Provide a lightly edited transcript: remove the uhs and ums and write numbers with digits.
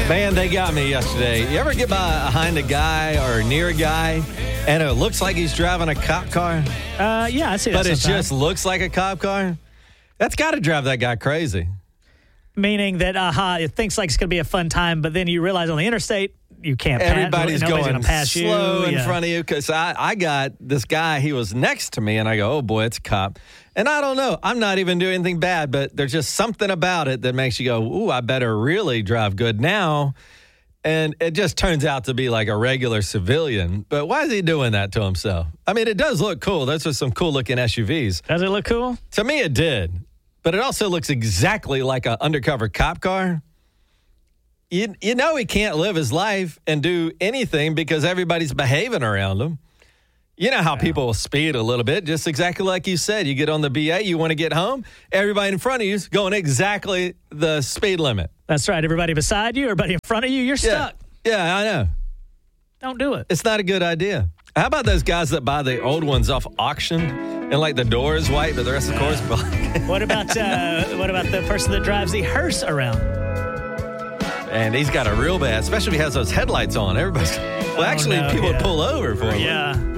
Man, they got me yesterday. You ever get behind a guy or near a guy and it looks like he's driving a cop car? Yeah, I see that But it sometimes. just looks like a cop car? That's got to drive that guy crazy. Meaning that, it thinks like it's going to be a fun time, but then you realize on the interstate, you can't pass. Everybody's Nobody's going gonna pass slow you. in front of you because I got this guy, he was next to me, and I go, oh, boy, it's a cop. And I don't know. I'm not even doing anything bad, but there's just something about it that makes you go, ooh, I better really drive good now. And it just turns out to be like a regular civilian. But why is he doing that to himself? I mean, it does look cool. Those are some cool-looking SUVs. Does it look cool? To me, it did. But it also looks exactly like an undercover cop car. You know he can't live his life and do anything because everybody's behaving around him. You know how people will speed a little bit, just exactly like you said. You get on the BA, you want to get home, everybody in front of you is going exactly the speed limit. That's right. Everybody beside you, everybody in front of you, you're stuck. Yeah, I know. Don't do it. It's not a good idea. How about those guys that buy the old ones off auction and like the door is white, but the rest of the car is black? What about the person that drives the hearse around? And he's got a real bad, especially if he has those headlights on. Everybody's, well, actually, people would pull over for him. Yeah.